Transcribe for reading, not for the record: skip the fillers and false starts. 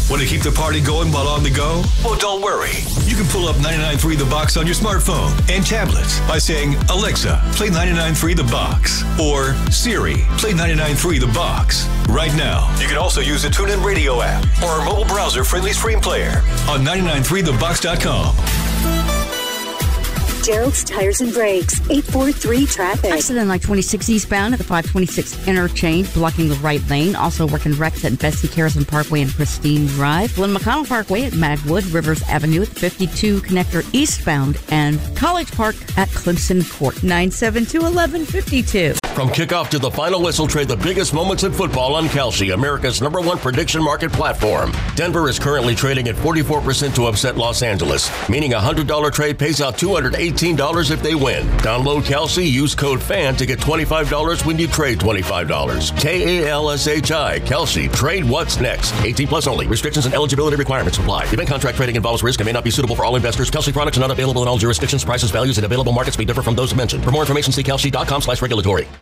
Want to keep the party going while on the go? Well, don't worry. You can pull up 99.3 The Box on your smartphone and tablets by saying, Alexa, play 99.3 The Box. Or Siri, play 99.3 The Box. Right now, you can also use the TuneIn Radio app or our mobile browser-friendly stream player on 993thebox.com. Gerald's Tires and Brakes, 843-TRAFFIC. Accident like 26 eastbound at the 526 interchange, blocking the right lane. Also working wrecks at Bessie Carrollton Parkway and Christine Drive. Glen McConnell Parkway at Magwood, Rivers Avenue at the 52 connector eastbound, and College Park at Clemson Court. 972-1152. From kickoff to the final whistle, trade the biggest moments in football on Kalshi, America's #1 prediction market platform. Denver is currently trading at 44% to upset Los Angeles, meaning a $100 trade pays out $218 if they win. Download Kalshi, use code FAN to get $25 when you trade $25. Kalshi, Kalshi, trade what's next. 18 plus only. Restrictions and eligibility requirements apply. Event contract trading involves risk and may not be suitable for all investors. Kalshi products are not available in all jurisdictions. Prices, values, and available markets may differ from those mentioned. For more information, see kalshi.com/regulatory.